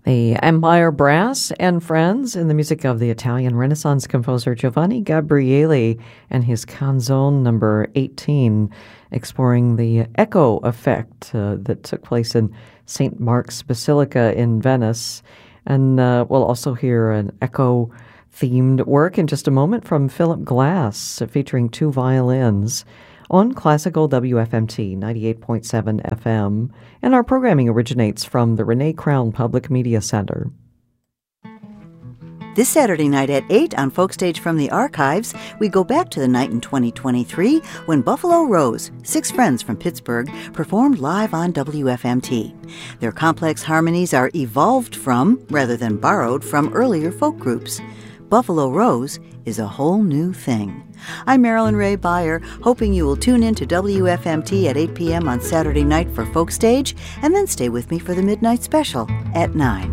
The Empire Brass and Friends in the music of the Italian Renaissance composer Giovanni Gabrieli and his Canzone number 18, exploring the echo effect that took place in St. Mark's Basilica in Venice. And we'll also hear an echo-themed work in just a moment from Philip Glass, featuring two violins, on Classical WFMT 98.7 FM, and our programming originates from the Renee Crown Public Media Center. This Saturday night at 8 on Folkstage from the Archives, we go back to the night in 2023 when Buffalo Rose, six friends from Pittsburgh, performed live on WFMT. Their complex harmonies are evolved from, rather than borrowed from, earlier folk groups. Buffalo Rose is a whole new thing. I'm Marilyn Ray Beyer, hoping you will tune in to WFMT at 8 p.m. on Saturday night for Folkstage, and then stay with me for the Midnight Special at 9.